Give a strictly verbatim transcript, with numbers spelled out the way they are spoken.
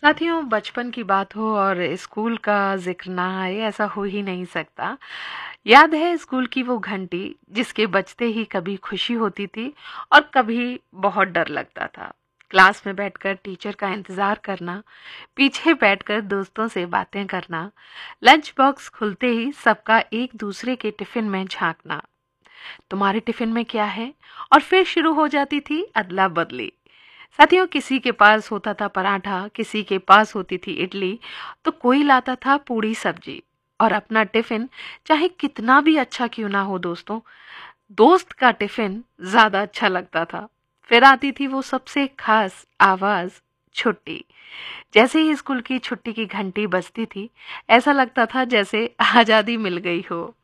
साथियों, बचपन की बात हो और स्कूल का ज़िक्र ना आए, ऐसा हो ही नहीं सकता। याद है स्कूल की वो घंटी जिसके बजते ही कभी खुशी होती थी और कभी बहुत डर लगता था। क्लास में बैठकर टीचर का इंतज़ार करना, पीछे बैठकर दोस्तों से बातें करना, लंच बॉक्स खुलते ही सबका एक दूसरे के टिफ़िन में झाँकना, तुम्हारे टिफ़िन में क्या है? और फिर शुरू हो जाती थी अदला-बदली। साथियों, किसी के पास होता था पराठा, किसी के पास होती थी इडली, तो कोई लाता था पूड़ी सब्जी। और अपना टिफिन चाहे कितना भी अच्छा क्यों ना हो दोस्तों, दोस्त का टिफिन ज्यादा अच्छा लगता था। फिर आती थी वो सबसे खास आवाज, छुट्टी। जैसे ही स्कूल की छुट्टी की घंटी बजती थी, ऐसा लगता था जैसे आजादी मिल गई हो।